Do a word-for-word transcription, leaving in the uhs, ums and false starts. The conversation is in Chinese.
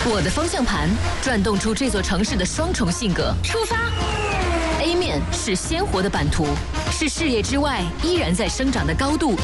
我的方向盘转动出这座城市的双重性格。出发 ！A 面是鲜活的版图，是视野之外依然在生长的高度。